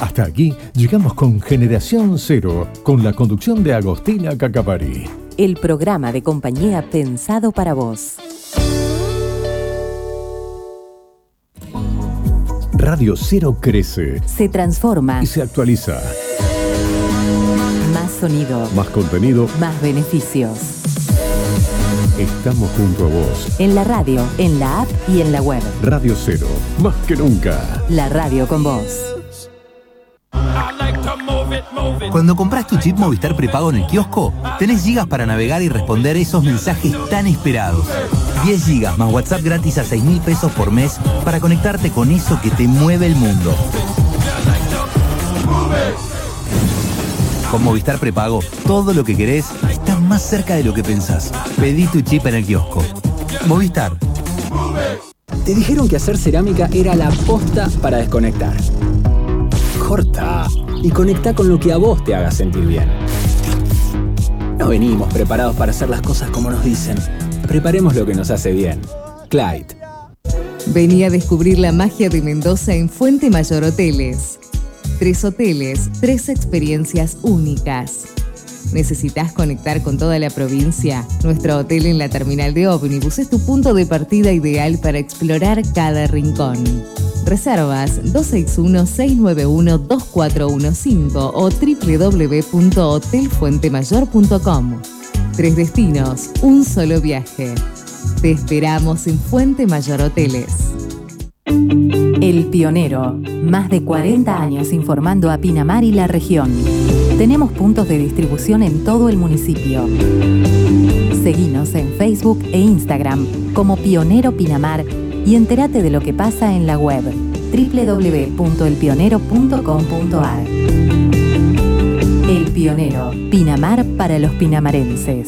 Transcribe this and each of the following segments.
Hasta aquí llegamos con Generación Cero, con la conducción de Agostina Cacapari. El programa de compañía pensado para vos. Radio Cero crece, se transforma y se actualiza. Más sonido, más contenido, más beneficios. Estamos junto a vos. En la radio, en la app y en la web. Radio Cero, más que nunca. La radio con vos. Cuando compras tu chip Movistar prepago en el kiosco, tenés gigas para navegar y responder esos mensajes tan esperados. 10 gigas más WhatsApp gratis a 6.000 pesos por mes para conectarte con eso que te mueve el mundo. Con Movistar prepago, todo lo que querés está más cerca de lo que pensás. Pedí tu chip en el kiosco. Movistar. Te dijeron que hacer cerámica era la posta para desconectar. Corta y conecta con lo que a vos te haga sentir bien. No venimos preparados para hacer las cosas como nos dicen. Preparemos lo que nos hace bien. Clyde. Vení a descubrir la magia de Mendoza en Fuente Mayor Hoteles. 3 hoteles, 3 experiencias únicas. ¿Necesitas conectar con toda la provincia? Nuestro hotel en la terminal de ómnibus es tu punto de partida ideal para explorar cada rincón. Reservas 261-691-2415 o www.hotelfuentemayor.com. 3 destinos, un solo viaje. Te esperamos en Fuente Mayor Hoteles. El Pionero. Más de 40 años informando a Pinamar y la región. Tenemos puntos de distribución en todo el municipio. Seguinos en Facebook e Instagram como Pionero Pinamar y entérate de lo que pasa en la web www.elpionero.com.ar. El Pionero. Pinamar para los pinamarenses.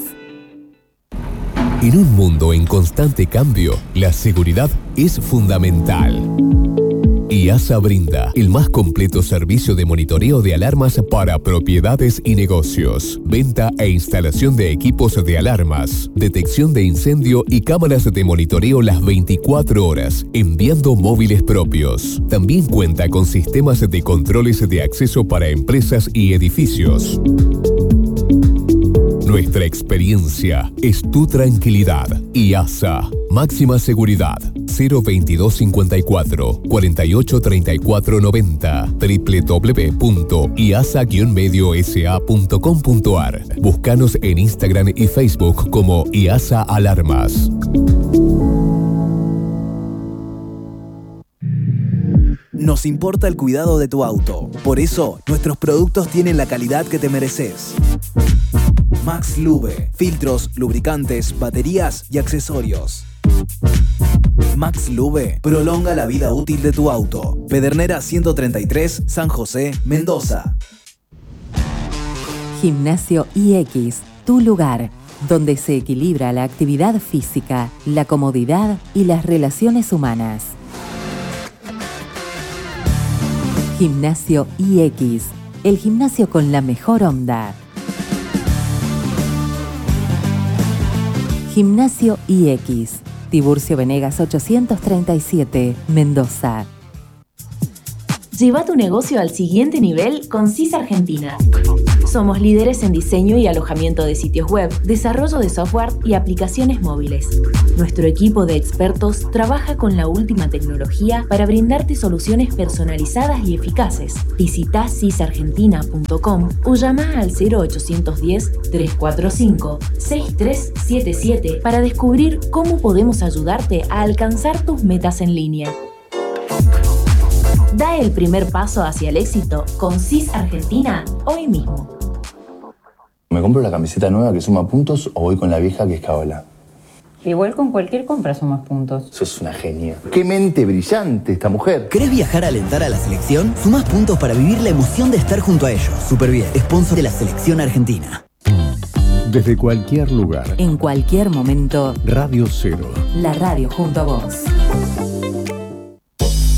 En un mundo en constante cambio, la seguridad es fundamental. IASA brinda el más completo servicio de monitoreo de alarmas para propiedades y negocios, venta e instalación de equipos de alarmas, detección de incendio y cámaras de monitoreo las 24 horas, enviando móviles propios. También cuenta con sistemas de controles de acceso para empresas y edificios. Nuestra experiencia es tu tranquilidad. IASA. Máxima seguridad. 02254 483490 www.iasa-mediosa.com.ar. Búscanos en Instagram y Facebook como IASA Alarmas. Nos importa el cuidado de tu auto. Por eso, nuestros productos tienen la calidad que te mereces. Max Lube. Filtros, lubricantes, baterías y accesorios. Max Lube prolonga la vida útil de tu auto. Pedernera 133, San José, Mendoza. Gimnasio IX, tu lugar, donde se equilibra la actividad física, la comodidad y las relaciones humanas. Gimnasio IX, el gimnasio con la mejor onda. Gimnasio IX, Tiburcio Venegas 837, Mendoza. Lleva tu negocio al siguiente nivel con CIS Argentina. Somos líderes en diseño y alojamiento de sitios web, desarrollo de software y aplicaciones móviles. Nuestro equipo de expertos trabaja con la última tecnología para brindarte soluciones personalizadas y eficaces. Visita cisargentina.com o llama al 0810-345-6377 para descubrir cómo podemos ayudarte a alcanzar tus metas en línea. Da el primer paso hacia el éxito con CIS Argentina hoy mismo. ¿Me compro la camiseta nueva que suma puntos o voy con la vieja que es caola? Igual con cualquier compra sumas puntos. Sos una genia. ¡Qué mente brillante esta mujer! ¿Querés viajar a alentar a la selección? Sumás puntos para vivir la emoción de estar junto a ellos. Superbién, sponsor de la selección argentina. Desde cualquier lugar. En cualquier momento. Radio Cero. La radio junto a vos.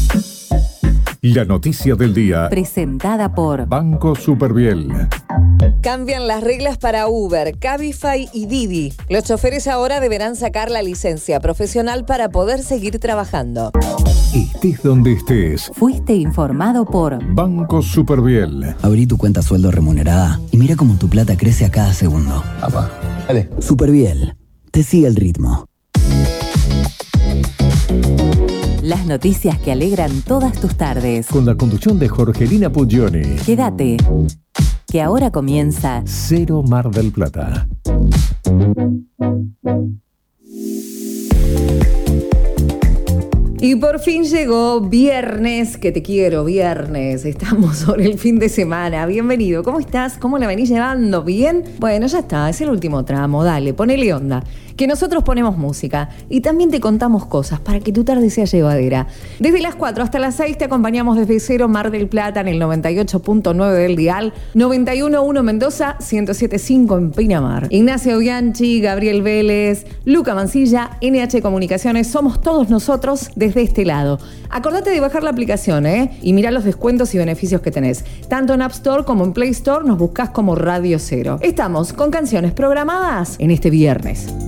La noticia del día. Presentada por Banco Superviel. Cambian las reglas para Uber, Cabify y Didi. Los choferes ahora deberán sacar la licencia profesional para poder seguir trabajando. Estés donde estés. Fuiste informado por Banco Superviel. Abrí tu cuenta sueldo remunerada y mira cómo tu plata crece a cada segundo. Apa, dale. Superviel. Te sigue el ritmo. las noticias que alegran todas tus tardes. Con la conducción de Jorgelina Puglioni. Quédate, que ahora comienza Cero Mar del Plata. Y por fin llegó viernes, que te quiero, viernes. Estamos sobre el fin de semana. Bienvenido. ¿Cómo estás? ¿Cómo la venís llevando? ¿Bien? Bueno, ya está. Es el último tramo. Dale, ponele onda. Que nosotros ponemos música y también te contamos cosas para que tu tarde sea llevadera. Desde las 4 hasta las 6 te acompañamos desde Cero Mar del Plata en el 98.9 del dial, 91.1 Mendoza, 107.5 en Pinamar. Ignacio Bianchi, Gabriel Vélez, Luca Mancilla, NH Comunicaciones, somos todos nosotros desde este lado. Acordate de bajar la aplicación, y mirá los descuentos y beneficios que tenés. Tanto en App Store como en Play Store nos buscás como Radio Cero. Estamos con canciones programadas en este viernes.